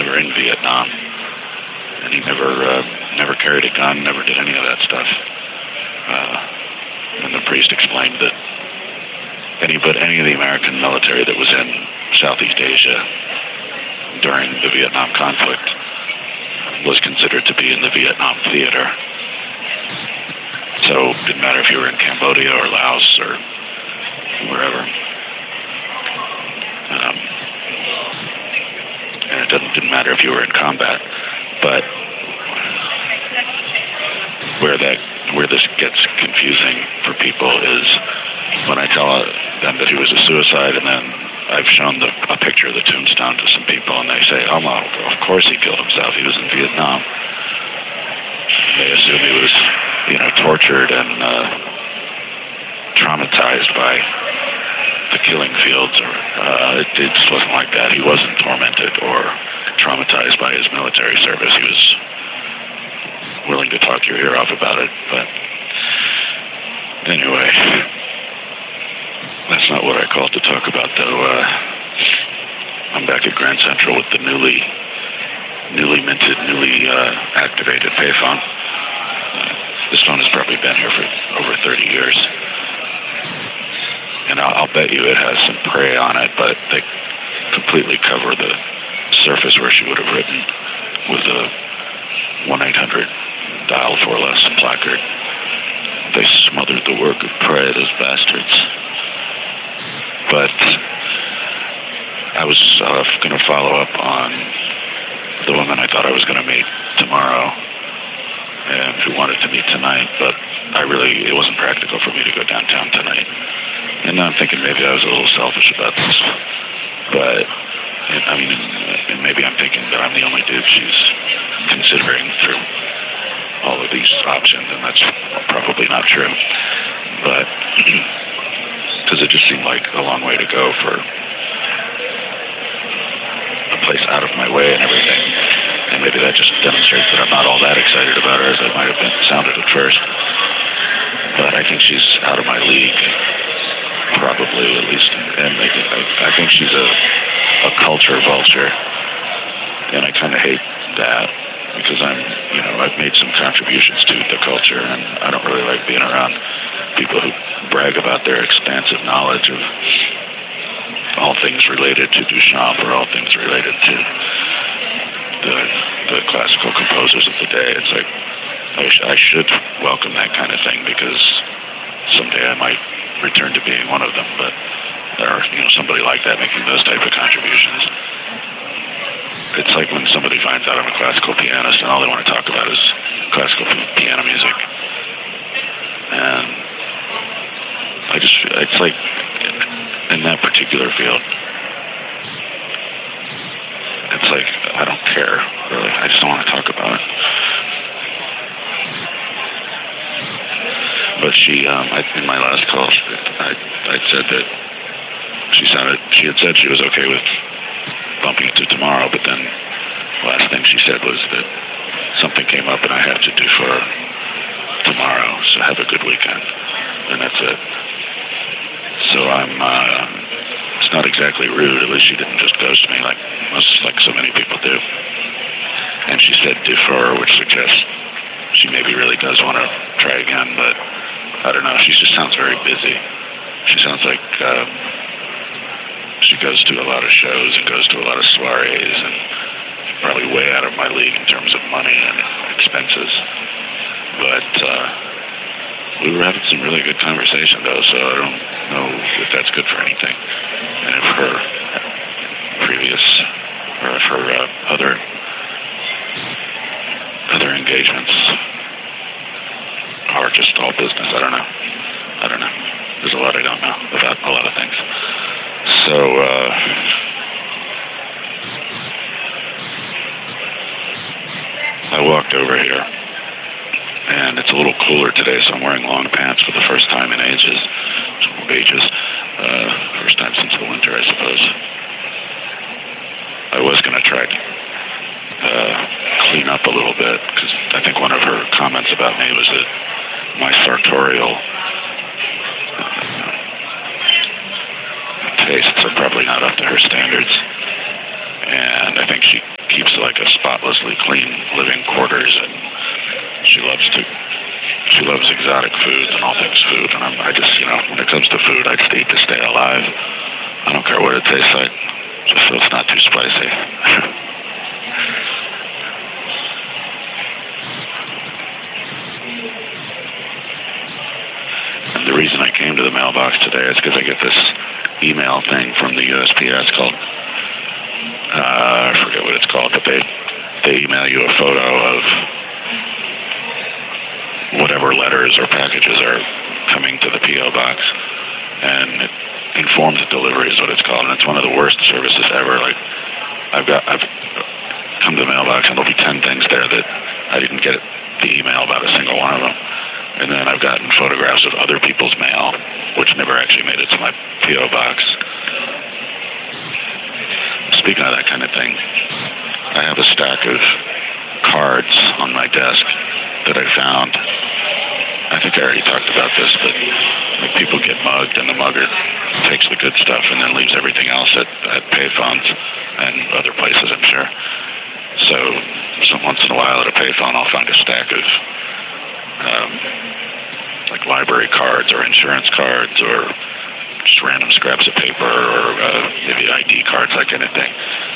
were in Vietnam, and he never carried a gun, never did any of that stuff. And the priest explained that any of the American military that was in Southeast Asia during the Vietnam conflict was considered to be in the Vietnam theater. So it didn't matter if you were in Cambodia or Laos or wherever. And it didn't matter if you were in combat. But where this gets confusing for people is when I tell them that he was a suicide, and then I've shown a picture of the tombstone to some people, and they say, "Oh, well, of course he killed himself. He was in Vietnam." They assume he was, tortured and traumatized by the killing fields. Or it just wasn't like that. He wasn't tormented or traumatized by his military service. He was willing to talk your ear off about it. But anyway, that's not what I called to talk about, though. I'm back at Grand Central with the newly minted, activated payphone. This phone has probably been here for over 30 years. And I'll bet you it has some prey on it, but they completely cover the surface where she would have written with a 1-800 dial for less placard. They smothered the work of prey, those bastards. But I was going to follow up on the woman I thought I was going to meet tomorrow and who wanted to meet tonight, but it wasn't practical for me to go downtown tonight. And now I'm thinking maybe I was a little selfish about this. But, and maybe I'm thinking that I'm the only dude she's considering through all of these options, and that's probably not true. But, because it just seemed like a long way to go for a place out of my way and everything. And maybe that just demonstrates that I'm not all that excited about her as I might have sounded at first. But I think she's out of my league, probably, at least. And I think she's a culture vulture. And I kind of hate that because I've made some contributions to the culture, and I don't really like being around people who brag about their expansive knowledge of all things related to Duchamp or all things related to the classical composers of the day. It's like I should welcome that kind of thing because someday I might return to being one of them. But somebody like that making those type of contributions. It's like when somebody finds out I'm a classical pianist and all they want to talk about is classical piano music. And it's like in that particular field, it's like I don't care, really. I just don't want to talk about it. But she, in my last call, I said that she had said she was okay with bumping it to tomorrow, but then last thing she said was that something came up and I had to defer tomorrow, so have a good weekend. And that's it. So it's not exactly rude, at least she didn't just ghost me like so many people do. And she said defer, which suggests she maybe really does want to try again, but I don't know, she just sounds very busy. She sounds like she goes to a lot of shows and goes to a lot of soirees and probably way out of my league in terms of money and expenses. But we were having some really good conversation, though, so I don't know if that's good for anything. And if her other engagements are just all business. I don't know. There's a lot I don't know about a lot of things. So, I walked over here, and it's a little cooler today, so I'm wearing long pants for the first time in ages. First time since the winter, I suppose. I was going to try to clean up a little bit, because I think one of her comments about me was that my sartorial tastes are probably not up to her standards. And I think she keeps spotlessly clean living quarters, and she loves exotic foods and all things food. And I just, when it comes to food, I just eat to stay alive. I don't care what it tastes like, just so it's not too spicy. And the reason I came to the mailbox today is because I get this email thing from the USPS called, I forget what it's called, but they email you a photo of whatever letters or packages are coming to the P.O. box, and it informs the delivery is what it's called, and it's one of the worst services ever. Like, I've come to the mailbox, and there'll be 10 things there that I didn't get the email about a single one of them. And then I've gotten photographs of other people's mail, which never actually made it to my P.O. box. Speaking of that kind of thing, I have a stack of cards on my desk that I found. I think I already talked about this, but like, people get mugged, and the mugger takes the good stuff and then leaves everything else at payphones and other places, I'm sure. So once in a while at a payphone, I'll find a stack of like library cards or insurance cards or just random scraps of paper or maybe ID cards, that kind of thing.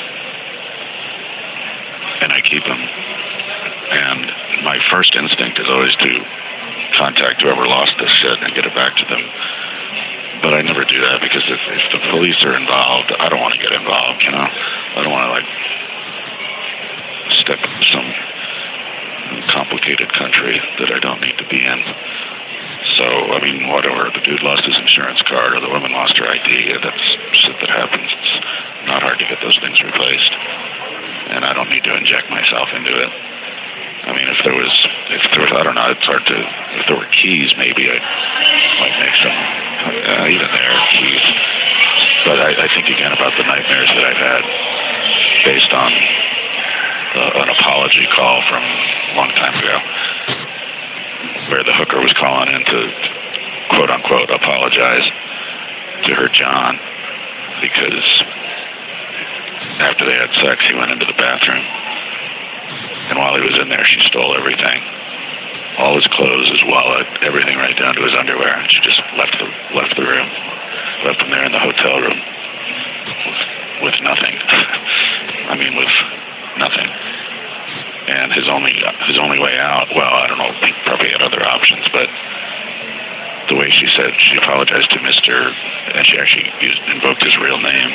And I keep them. And my first instinct is always to contact whoever lost this shit and get it back to them. But I never do that, because if the police are involved, I don't want to get involved, I don't want to, like, step into some complicated country that I don't need to be in. So, I mean, whatever, the dude lost his insurance card or the woman lost her ID, that's shit that happens. It's not hard to get those things replaced. And I don't need to inject myself into it. I mean, if there was, I don't know, it's hard to, if there were keys, maybe I might make some, even there, keys. But I think again about the nightmares that I've had based on an apology call from a long time ago, where the hooker was calling in to, quote unquote, apologize to her John, because after they had sex, he went into the bathroom. And while he was in there, she stole everything. All his clothes, his wallet, everything right down to his underwear. And she just left the room. Left him there in the hotel room with nothing. I mean, with nothing. And his only way out, well, I don't know, he probably had other options, but the way she said, she apologized to Mr., and she actually invoked his real name.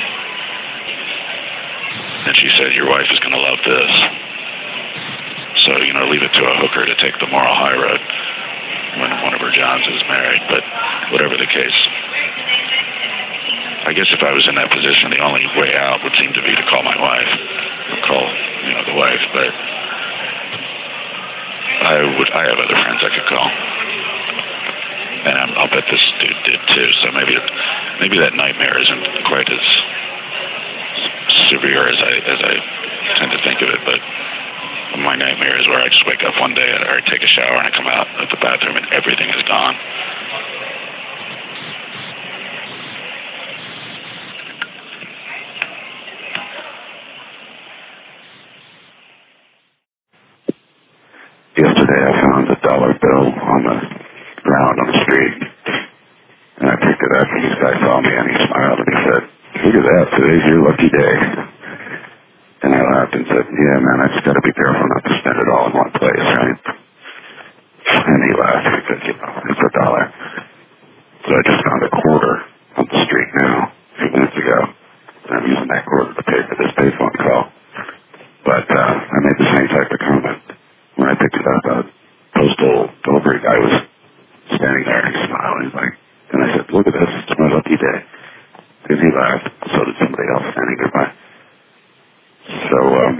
And she said, "Your wife is going to love this." So, leave it to a hooker to take the moral high road when one of her Johns is married. But whatever the case, I guess if I was in that position, the only way out would seem to be to call my wife, or call, the wife. But I have other friends I could call, and I'll bet this dude did too. So maybe that nightmare isn't quite as severe as I tend to think of it, but my nightmare is where I just wake up one day or I take a shower and I come out of the bathroom and everything is gone. Yesterday I found a dollar bill on the ground on the street, and I picked it up, and this guy saw me and he smiled and he said, "Look at that, today's your lucky day." And I laughed and said, "Yeah, man, I just got to be careful not to spend it all in one place, right?" And he laughed because, it's a dollar. So I just found a quarter on the street now, a few minutes ago, and I'm using that quarter to pay for this payphone call. But I made the same type of comment. When I picked it up, a postal delivery guy was standing there and he smiled. He's like, and I said, "Look at this, it's my lucky day." And he laughed. So did somebody else standing nearby. So,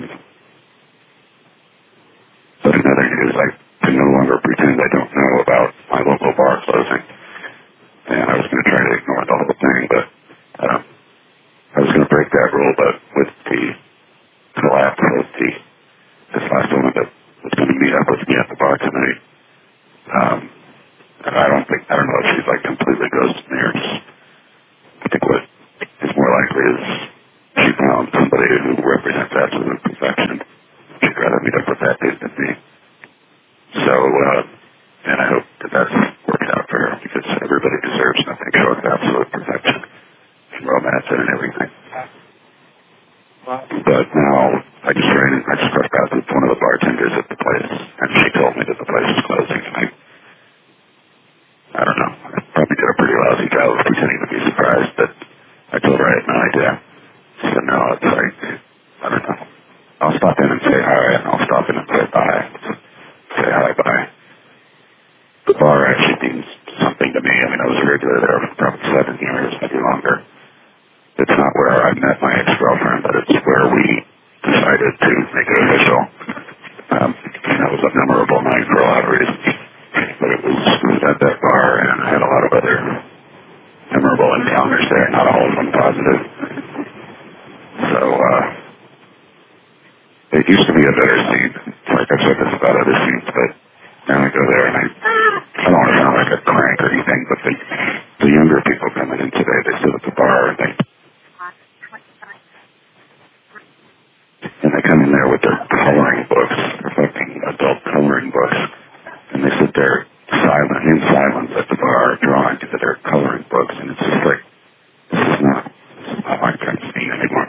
but in other news, I can no longer pretend I don't know about my local bar closing. And I was going to try to ignore the whole thing, but I was going to break that rule, but with the collapse of this last woman that was going to meet up with me at the bar tonight, I don't know if she's like completely ghosted me or just, I think what is more likely is she found somebody who represents absolute perfection. She'd rather stop in and say hi, and I'll stop in and say bye. Say hi, bye. The bar actually means something to me. I mean, I was a regular there for probably 7 years, maybe longer. It's not where I met my ex-girlfriend, but it's where we decided to make it official. And that was a memorable night for a lot of reasons. But it was at that bar, and I had a lot of other memorable encounters there, not all of them positive. So, it used to be a better scene. Like I've said this about other scenes, but now I go there and I don't want to sound like a crank or anything, but the younger people coming in today, they sit at the bar and they come in there with their coloring books, their fucking adult coloring books, and they sit there in silence at the bar drawing to their coloring books, and it's just like, this is not my kind of scene anymore.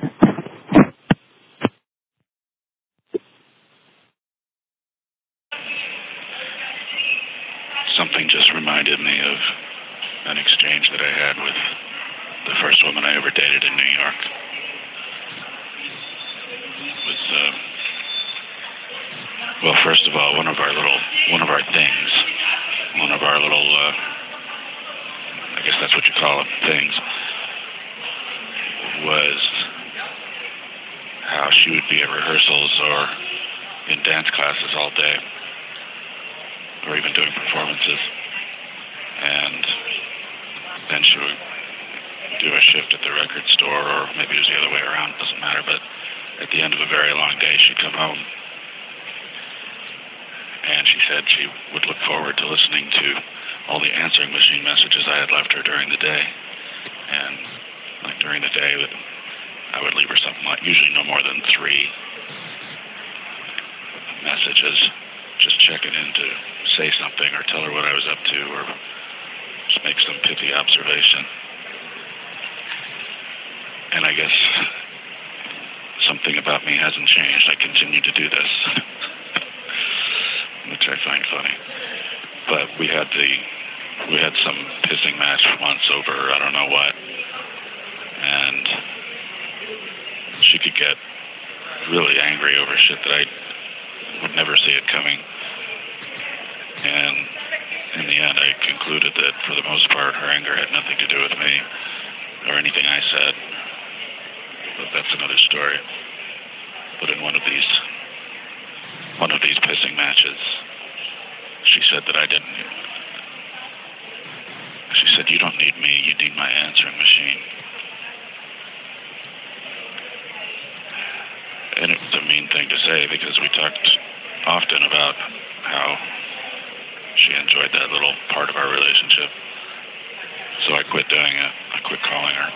Something just reminded me of an exchange that I had with the first woman I ever dated in New York. It was, well, first of all, one of our things, I guess that's what you call them, things, was how she would be at rehearsals or in dance classes all day, or even doing performances, and then she would do a shift at the record store, or maybe it was the other way around, doesn't matter, but at the end of a very long day, she'd come home, and she said she would look forward to listening to all the answering machine messages I had left her during the day, and like during the day, I would leave her something like, usually no more than 3 messages, just checking in to say something or tell her what I was up to or just make some pithy observation. And I guess something about me hasn't changed. I continue to do this, which I find funny. But we had some pissing match once over I don't know what, and she could get really angry over shit that I would never see it coming. And in the end, I concluded that for the most part, her anger had nothing to do with me or anything I said. But that's another story. But in one of these pissing matches, she said that I didn't. She said, "You don't need me. You need my answering machine." And it was a mean thing to say because we talked often about how she enjoyed that little part of our relationship. So I quit doing it. I quit calling her.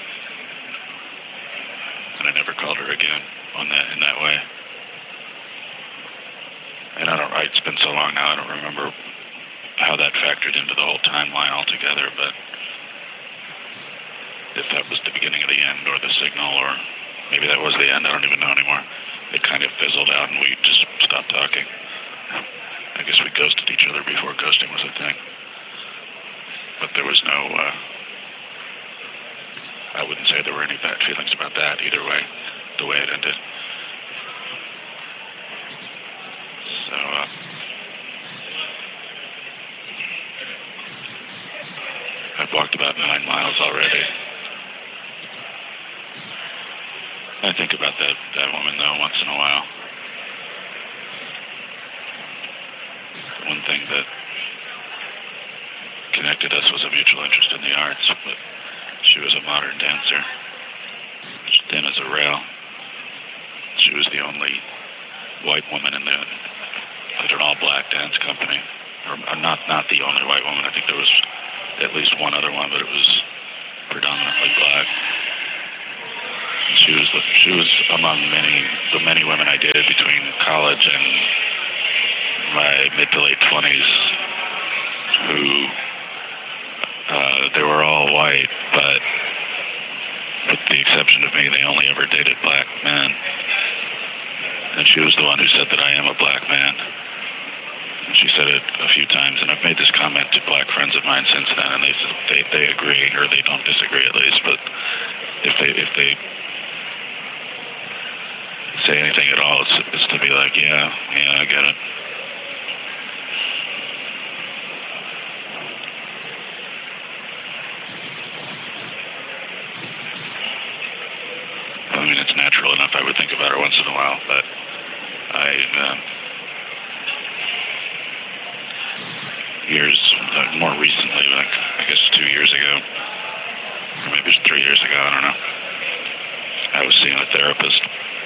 And I never called her again in that way. And it's been so long now, I don't remember how that factored into the whole timeline altogether, but if that was the beginning of the end or the signal, or maybe that was the end, I don't even know anymore. It kind of fizzled out and we just stopped talking. I guess we ghosted each other before ghosting was a thing. But there was no, I wouldn't say there were any bad feelings about that either way, the way it ended. So, I've walked about 9 miles already. I think about that woman, though, once in a while. One thing that connected us was a mutual interest in the arts, but she was a modern dancer, thin as a rail. She was the only white woman at an all-black dance company. Or not the only white woman. I think there was at least one other one, but it was predominantly black. She was among the many women I dated between college and my mid to late 20s who they were all white, but with the exception of me, they only ever dated black men. And she was the one who said that I am a black man. And she said it a few times, and I've made this comment to black friends of mine since then, and they agree, or they don't disagree at least, but if they say anything at all, just to be like, yeah, I get it. I mean, it's natural enough I would think about her once in a while, but more recently, like I guess 2 years ago, or maybe it was 3 years ago, I don't know, I was seeing a therapist.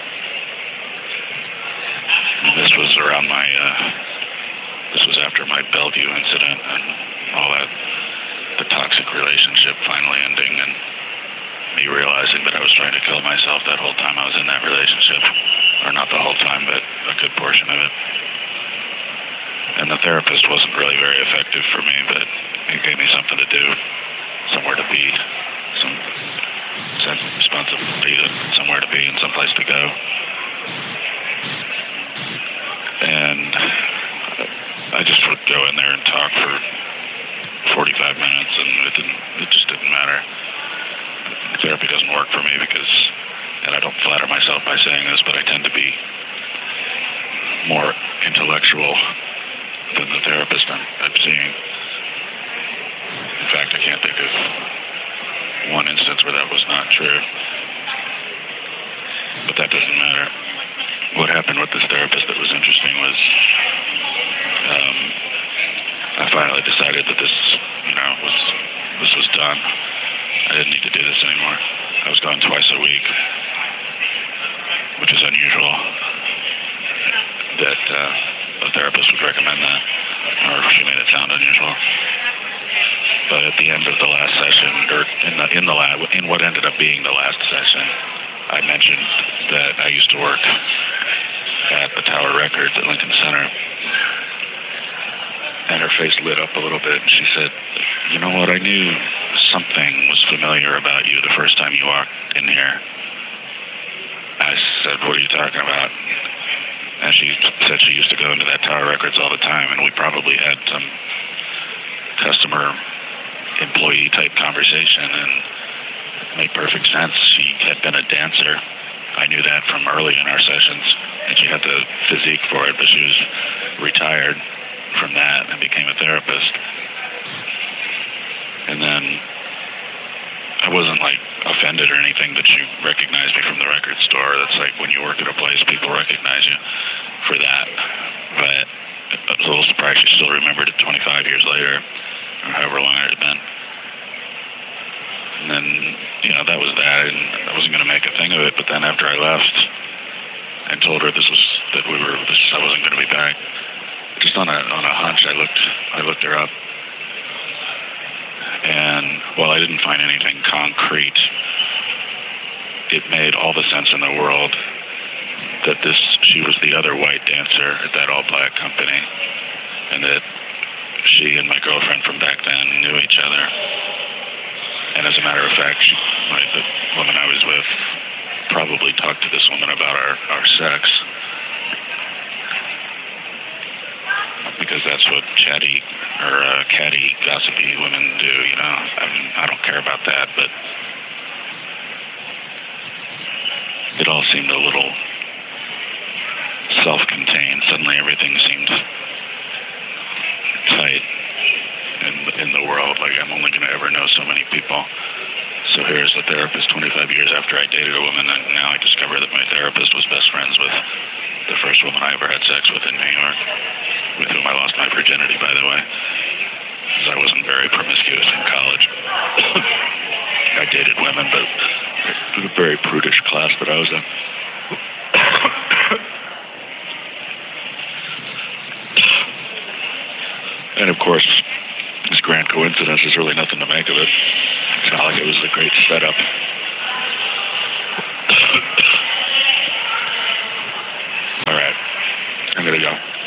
And this was around this was after my Bellevue incident and all that, the toxic relationship finally ending and me realizing that I was trying to kill myself that whole time I was in that relationship. Or not the whole time, but a good portion of it. And the therapist wasn't really very effective for me, but it gave me something to do, somewhere to be, some sense of responsibility, somewhere to be and someplace to go. And I just would go in there and talk for 45 minutes, and it just didn't matter. Therapy doesn't work for me because, and I don't flatter myself by saying this, but I tend to be more intellectual than the therapist I'm seeing. In fact, I can't think of one instance where that was not true. But that doesn't matter. What happened with this therapist that was interesting was I finally decided that this was done. I didn't need to do this anymore. I was going twice a week, which is unusual that a therapist would recommend that, or she made it sound unusual. But at the end of the last session, or in what ended up being the last session, I mentioned that I used to work at the Tower Records at Lincoln Center, and her face lit up a little bit, and she said, "You know what? I knew something was familiar about you the first time you walked in here." I said, "What are you talking about?" And she said she used to go into that Tower Records all the time, and we probably had some customer-employee type conversation, and it made perfect sense. She had been a dancer. I knew that from early in our sessions, and she had the physique for it, but she was retired from that and became a therapist. And then I wasn't like offended or anything that she recognized me from the record store. That's like when you work at a place, people recognize you for that. But I was a little surprised she still remembered it 25 years later, or however long it had been. And then, that was that, and I wasn't going to make a thing of it. But then after I left and told her I wasn't going to be back, just on a hunch, I looked her up. And while I didn't find anything concrete, it made all the sense in the world that she was the other white dancer at that all-black company, and that she and my girlfriend from back then knew each other. And as a matter of fact, the woman I was with probably talked to this woman about our sex, because that's what catty, gossipy women do, I mean, I don't care about that, but it all seemed a little self-contained. Suddenly everything seemed tight in the world, like I'm only going to ever know so many people. So here's a therapist 25 years after I dated a woman, and now I discover that my therapist was best friends with the first woman I ever had sex with in New York, with whom I lost my virginity, by the way, because I wasn't very promiscuous in college. I dated women, but it was a very prudish class that I was in. And of course, this grand coincidence, there's really nothing to make of it. It's not like it was a great setup. All right, I'm going to go.